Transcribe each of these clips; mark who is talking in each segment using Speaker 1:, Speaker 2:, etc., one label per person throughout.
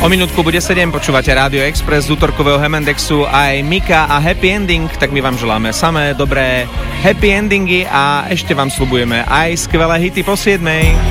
Speaker 1: minútku bude 7, počúvate Rádio Express z útorkového Hemendexu, aj Mika a Happy Ending, tak my vám želáme samé dobré happy endingy a ešte vám sľubujeme aj skvelé hity po 7.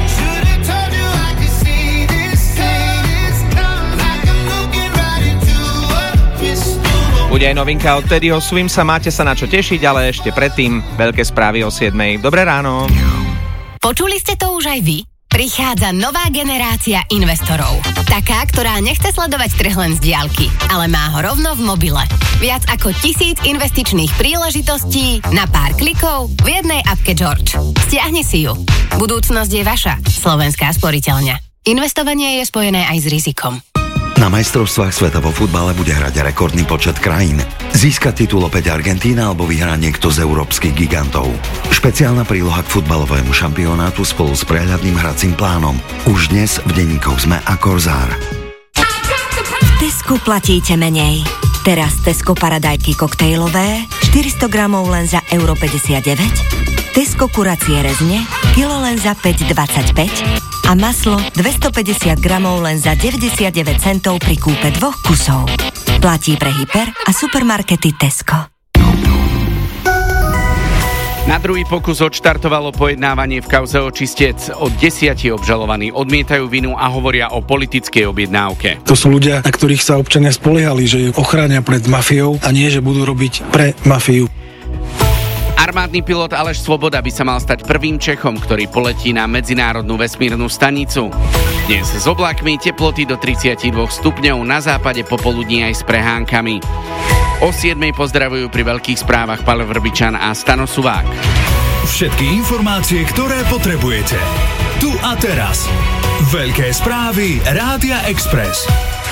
Speaker 1: Bude aj novinka od Teddyho Swimsa, máte sa na čo tešiť, ale ešte predtým veľké správy o 7. Dobré ráno.
Speaker 2: Počuli ste to už aj vy? Prichádza nová generácia investorov. Taká, ktorá nechce sledovať trh len z diaľky, ale má ho rovno v mobile. Viac ako 1000 investičných príležitostí na pár klikov v jednej appke George. Stiahni si ju. Budúcnosť je vaša. Slovenská sporiteľňa. Investovanie je spojené aj s rizikom.
Speaker 3: Na majstrovstvách sveta vo futbale bude hrať rekordný počet krajín. Získať titul opäť Argentína alebo vyhrať niekto z európskych gigantov. Špeciálna príloha k futbalovému šampionátu spolu s prehľadným hracím plánom. Už dnes v denníkoch SME a Korzár.
Speaker 4: V Tesku platíte menej. Teraz Tesco paradajky koktejlové 400 gramov len za €59, Tesco kuracie rezne kilo len za 5,25 a maslo 250 gramov len za 99 centov pri kúpe 2 kusov. Platí pre hyper a supermarkety Tesco.
Speaker 5: Na druhý pokus odštartovalo pojednávanie v kauze Očistec. Od 10 obžalovaní odmietajú vinu a hovoria o politickej objednávke.
Speaker 6: To sú ľudia, na ktorých sa občania spoliehali, že ju ochránia pred mafiou a nie, že budú robiť pre mafiu.
Speaker 5: Armádny pilot Aleš Svoboda by sa mal stať prvým Čechom, ktorý poletí na medzinárodnú vesmírnu stanicu. Dnes s oblákmi, teploty do 32 stupňov, na západe popoludní aj s prehánkami. O 7 pozdravujú pri veľkých správach Paľo Vrbičan a Stano Suvák.
Speaker 7: Všetky informácie, ktoré potrebujete. Tu a teraz. Veľké správy Rádia Express.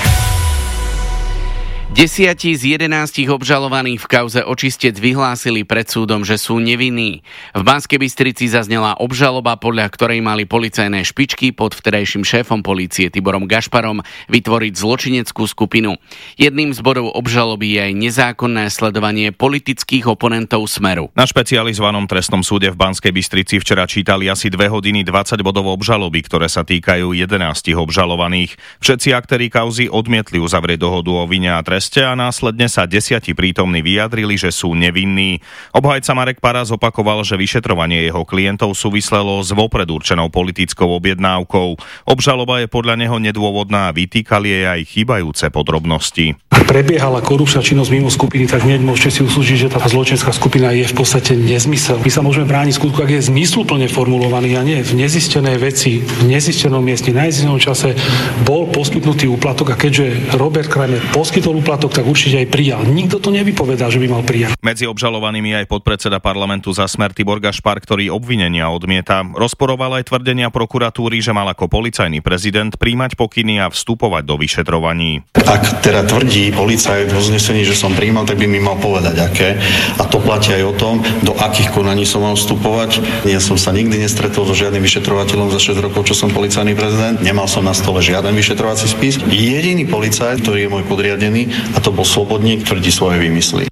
Speaker 5: 10 z 11 obžalovaných v kauze Očistec vyhlásili pred súdom, že sú nevinní. V Banskej Bystrici zaznela obžaloba, podľa ktorej mali policajné špičky pod vtedajším šéfom polície Tiborom Gašparom vytvoriť zločineckú skupinu. Jedným z bodov obžaloby je aj nezákonné sledovanie politických oponentov Smeru.
Speaker 8: Na špecializovanom trestnom súde v Banskej Bystrici včera čítali asi 2 hodiny 20 bodov obžaloby, ktoré sa týkajú 11 obžalovaných. Všetci aktéri kauzy odmietli uzavrieť dohodu o vine a treste a následne sa 10 prítomní vyjadrili, že sú nevinní. Obhajca Marek Paras opakoval, že vyšetrovanie jeho klientov súvislelo s vopred určenou politickou objednávkou. Obžaloba je podľa neho nedôvodná a vytýkali jej aj chýbajúce podrobnosti.
Speaker 6: Ak prebiehala korupčná činnosť mimo skupiny, tak hneď môžete si uslúžiť, že tá zločinecká skupina je v podstate nezmysel. My sa môžeme brániť skutku, ak je zmysluplne formulovaný a nie v nezistenej veci, v nezistenom mieste, na nezistenom čase bol poskytnutý úplatok a keďže Robert Kramer poskytol úplatok, tak určite aj prijal. Nikto to nevypovedá, že by mal prijať.
Speaker 8: Medzi obžalovanými aj podpredseda parlamentu za Smer Tibor Gašpar, ktorý obvinenia odmieta. Rozporoval aj tvrdenia prokuratúry, že mal ako policajný prezident príjmať pokyny a vstupovať do vyšetrovaní.
Speaker 9: Ak teda tvrdí policajt v uznesení, že som prijímal, tak by mi mal povedať aké. A to platí aj o tom, do akých konaní som mal vstupovať. Ja som sa nikdy nestretol so žiadnym vyšetrovateľom za 6 rokov, čo som policajný prezident. Nemal som na stole žiaden vyšetrovací spis. Jediný policajt, ktorý je môj podriadený, a to bol Slobodník, tvrdí svoje výmysly.